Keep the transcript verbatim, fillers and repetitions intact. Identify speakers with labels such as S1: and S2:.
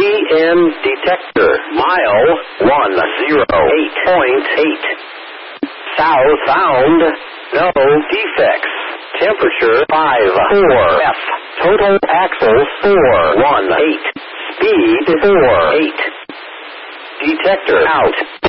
S1: P M detector. Mile one zero eight point eight. South found. No defects. Temperature five four. F. Total axles four one eight. Speed four eight. Detector out.